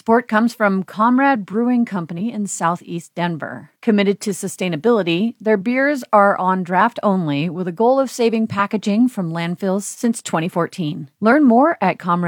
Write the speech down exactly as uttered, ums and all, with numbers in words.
support comes from Comrade Brewing Company in Southeast Denver. Committed to sustainability, their beers are on draft only with a goal of saving packaging from landfills since twenty fourteen. Learn more at comrade